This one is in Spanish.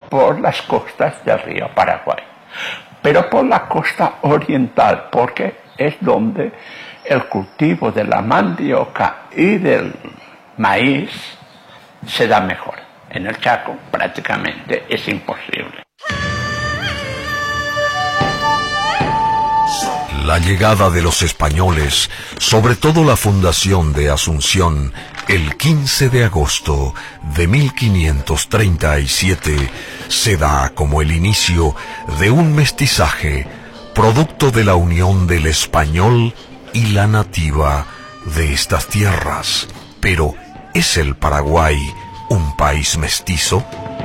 por las costas del río Paraguay, pero por la costa oriental, porque es donde el cultivo de la mandioca y del maíz se da mejor. En el Chaco prácticamente es imposible. La llegada de los españoles, sobre todo la fundación de Asunción, el 15 de agosto de 1537, se da como el inicio de un mestizaje, producto de la unión del español y la nativa de estas tierras. Pero, ¿es el Paraguay un país mestizo?